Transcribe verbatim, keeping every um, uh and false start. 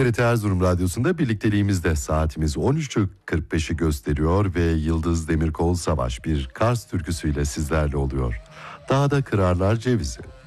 T R T Erzurum Radyosu'nda birlikteliğimizde saatimiz on üçü kırk beşi gösteriyor ve Yıldız Demirkol Savaş bir Kars türküsüyle sizlerle oluyor. Dağda kırarlar cevizi.